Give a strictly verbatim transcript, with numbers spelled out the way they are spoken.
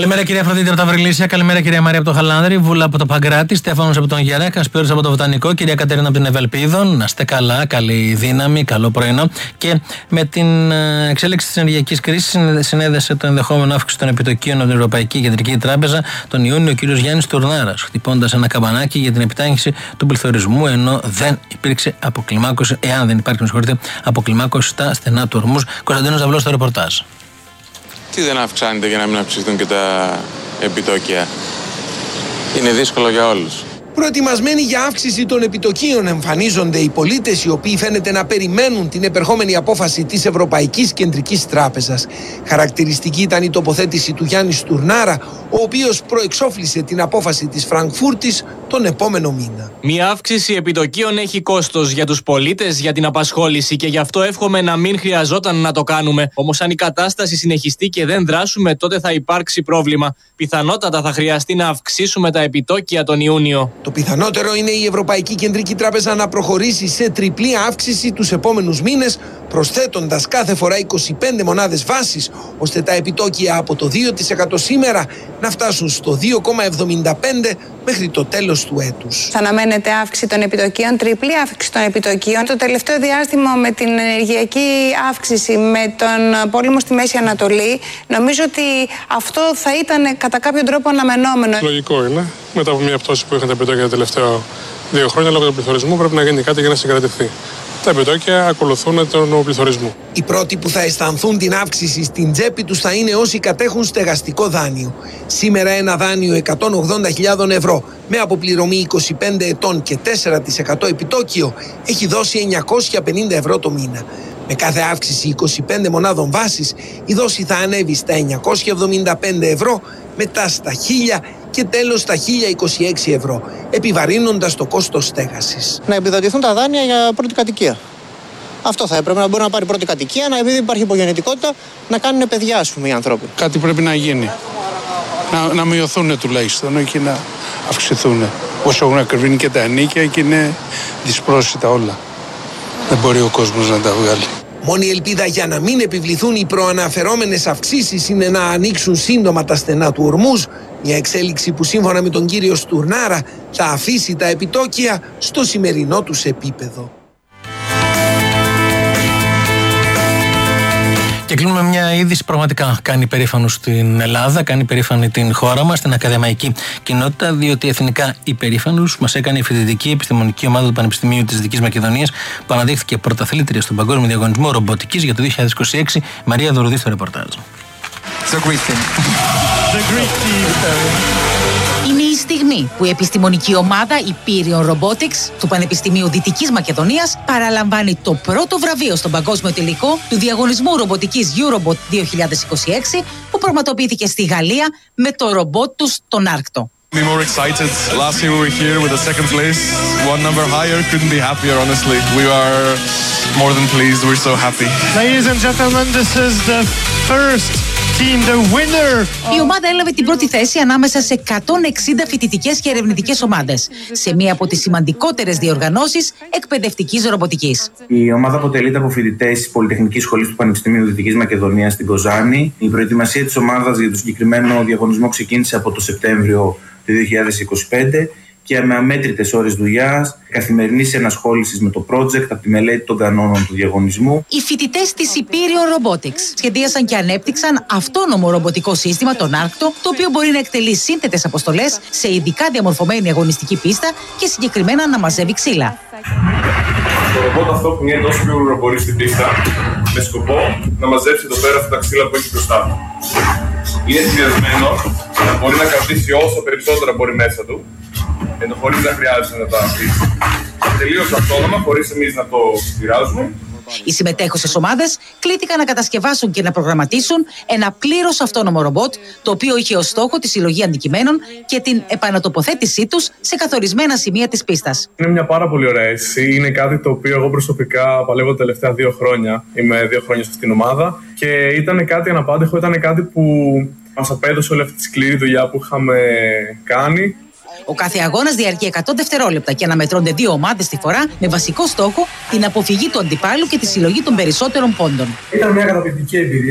Καλημέρα κυρία Αφροδίτη από τα Βρυλίσια, καλημέρα κυρία Μαρία από το Χαλάνδρη, Βούλα από το Παγκράτη, Στέφανος από τον Γερέκα, Σπύρος από το Βοτανικό, κυρία Κατερίνα από την Ευελπίδων. Να είστε καλά, καλή δύναμη, καλό πρωινό. Και με την εξέλιξη της ενεργειακής κρίσης συνέδεσε το ενδεχόμενο αύξηση των επιτοκίων από την Ευρωπαϊκή Κεντρική Τράπεζα τον Ιούνιο ο κ. Γιάννης Τουρνάρας, χτυπώντας ένα καμπανάκι για την επιτάχυνση του πληθωρισμού, ενώ δεν υπήρξε αποκλιμάκωση, εάν δεν υπάρχει, με συγχωρείτε, αποκλιμάκωση στα στενά του ορμούς. Κωνσταντίνος Ζαβλός στο ρεπορτάζ. Τι δεν αυξάνεται για να μην αυξηθούν και τα επιτόκια? Είναι δύσκολο για όλους. Προετοιμασμένοι για αύξηση των επιτοκίων εμφανίζονται οι πολίτες, οι οποίοι φαίνεται να περιμένουν την επερχόμενη απόφαση της Ευρωπαϊκής Κεντρικής Τράπεζας. Χαρακτηριστική ήταν η τοποθέτηση του Γιάννη Τουρνάρα, ο οποίος προεξόφλησε την απόφαση της Φραγκφούρτης τον επόμενο μήνα. Μια αύξηση επιτοκίων έχει κόστος για τους πολίτες, για την απασχόληση, και γι' αυτό εύχομαι να μην χρειαζόταν να το κάνουμε. Όμως, αν η κατάσταση συνεχιστεί και δεν δράσουμε, τότε θα υπάρξει πρόβλημα. Πιθανότατα θα χρειαστεί να αυξήσουμε τα επιτόκια τον Ιούνιο. Το πιθανότερο είναι η Ευρωπαϊκή Κεντρική Τράπεζα να προχωρήσει σε τριπλή αύξηση τους επόμενους μήνες, προσθέτοντας κάθε φορά είκοσι πέντε μονάδες βάσης, ώστε τα επιτόκια από το δύο τοις εκατό σήμερα να φτάσουν στο δύο κόμμα εβδομήντα πέντε μέχρι το τέλος του έτους. Θα αναμένεται αύξηση των επιτοκίων, τριπλή αύξηση των επιτοκίων. Το τελευταίο διάστημα με την ενεργειακή αύξηση, με τον πόλεμο στη Μέση Ανατολή, νομίζω ότι αυτό θα ήταν κατά κάποιο τρόπο αναμενόμενο. Λογικό είναι. Μετά από μια πτώση που είχαν τα επιτόκια τα τελευταία δύο χρόνια λόγω του πληθωρισμού, πρέπει να γίνει κάτι για να συγκρατηθεί. Τα επιτόκια ακολουθούν τον πληθωρισμό. Οι πρώτοι που θα αισθανθούν την αύξηση στην τσέπη τους θα είναι όσοι κατέχουν στεγαστικό δάνειο. Σήμερα ένα δάνειο εκατόν ογδόντα χιλιάδες ευρώ με αποπληρωμή είκοσι πέντε ετών και τέσσερα τοις εκατό επιτόκιο έχει δώσει εννιακόσια πενήντα ευρώ το μήνα. Με κάθε αύξηση είκοσι πέντε μονάδων βάσης, η δόση θα ανέβει στα εννιακόσια εβδομήντα πέντε ευρώ, μετά στα χίλια και τέλος στα χίλια είκοσι έξι ευρώ, επιβαρύνοντας το κόστος στέγασης. Να επιδοτηθούν τα δάνεια για πρώτη κατοικία. Αυτό θα έπρεπε, να μπορεί να πάρει πρώτη κατοικία, να, επειδή υπάρχει υπογεννητικότητα, να κάνουν παιδιά, ας πούμε, οι άνθρωποι. Κάτι πρέπει να γίνει. Να, να μειωθούν τουλάχιστον και να αυξηθούν. Όσο έχουν ακριβήνει και τα ενίκια και είναι δυσπρόσιτα όλα. Δεν μπορεί ο κόσμος να τα βγάλει. Μόνη ελπίδα για να μην επιβληθούν οι προαναφερόμενες αυξήσεις είναι να ανοίξουν σύντομα τα στενά του ορμούς, μια εξέλιξη που σύμφωνα με τον κύριο Στουρνάρα θα αφήσει τα επιτόκια στο σημερινό τους επίπεδο. Και κλείνουμε μια είδηση πραγματικά κάνει περήφανο στην Ελλάδα, κάνει περήφανη την χώρα μας, την ακαδημαϊκή κοινότητα, διότι εθνικά υπερήφανους μας έκανε η φοιτητική επιστημονική ομάδα του Πανεπιστημίου της Δυτικής Μακεδονίας, που αναδείχθηκε πρωταθλήτρια στον Παγκόσμιο Διαγωνισμό Ρομποτικής για το δύο χιλιάδες είκοσι έξι. Μαρία Δωρουδή στο ρεπορτάζ. Είναι η στιγμή που η επιστημονική ομάδα Υπήριον Robotics του Πανεπιστημίου Δυτικής Μακεδονίας παραλαμβάνει το πρώτο βραβείο στον παγκόσμιο τελικό του διαγωνισμού ρομποτικής Eurobot δύο χιλιάδες είκοσι έξι, που πραγματοποιήθηκε στη Γαλλία με το ρομπότ τους, τον Άρκτο. Be more excited. Last year we were here with the second place, one number higher. Couldn't be happier, honestly. We are more than pleased. We're so happy. Ladies and gentlemen, this is the first team, the winner. Η ομάδα έλαβε την πρώτη θέση ανάμεσα σε εκατόν εξήντα φοιτητικές και ερευνητικές ομάδες, σε μία από τις σημαντικότερες διοργανώσεις εκπαιδευτικής ρομποτικής. Η ομάδα αποτελείται από φοιτητές της Πολυτεχνικής Σχολής του Πανεπιστημίου Δυτικής Μακεδονίας στην Κοζάνη. Η προετοιμασία της ομάδας για το συγκεκριμένο διαγωνισμό ξεκίνησε από το Σεπτέμβριο του δύο χιλιάδες είκοσι πέντε και με αμέτρητες ώρες δουλειάς, καθημερινής ενασχόλησης με το project από τη μελέτη των κανόνων του διαγωνισμού. Οι φοιτητές της Υπήριον Robotics σχεδίασαν και ανέπτυξαν αυτόνομο ρομποτικό σύστημα, τον Άρκτο, το οποίο μπορεί να εκτελεί σύνθετες αποστολές σε ειδικά διαμορφωμένη αγωνιστική πίστα και συγκεκριμένα να μαζεύει ξύλα. Το ρομπότ αυτό που είναι τόσο πιο γρήγορο στην πίστα, με σκοπό να μαζέψει εδώ πέρα αυτά τα ξύλα που έχει μπροστά του. Είναι συνδυασμένο να μπορεί να κρατήσει όσο περισσότερα μπορεί μέσα του, ενώ χωρίς να χρειάζεται να τα αφήσει. Τελείως αυτόνομα, χωρίς εμείς να το πειράζουμε. Οι συμμετέχουσες ομάδες κλήθηκαν να κατασκευάσουν και να προγραμματίσουν ένα πλήρως αυτόνομο ρομπότ, το οποίο είχε ως στόχο τη συλλογή αντικειμένων και την επανατοποθέτησή τους σε καθορισμένα σημεία της πίστας. Είναι μια πάρα πολύ ωραία αίσθηση. Είναι κάτι το οποίο εγώ προσωπικά παλεύω τα τελευταία δύο χρόνια. Είμαι δύο χρόνια σε αυτήν την ομάδα και ήταν κάτι αναπάντεχο, ήταν κάτι που μας απέδωσε όλη αυτή τη σκληρή δουλειά που είχαμε κάνει. Ο κάθε αγώνας διαρκεί εκατό δευτερόλεπτα και αναμετρώνται δύο ομάδες τη φορά, με βασικό στόχο την αποφυγή του αντιπάλου και τη συλλογή των περισσότερων πόντων. Ήταν μια καταπληκτική εμπειρία.